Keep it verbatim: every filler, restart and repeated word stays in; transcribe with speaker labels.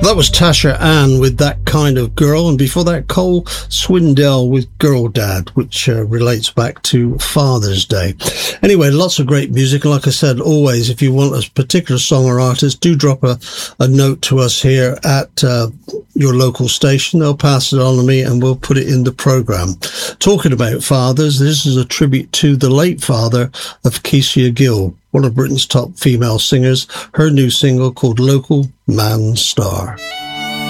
Speaker 1: That was Tasha Ann with That Kind of Girl, and before that, Cole Swindell with Girl Dad, which uh, relates back to Father's Day. Anyway, lots of great music, and like I said, always, if you want a particular song or artist, do drop a, a note to us here at uh, your local station. They'll pass it on to me, and we'll put it in the programme. Talking about fathers, this is a tribute to the late father of Kecia Gill, one of Britain's top female singers, her new single called Local Man Star.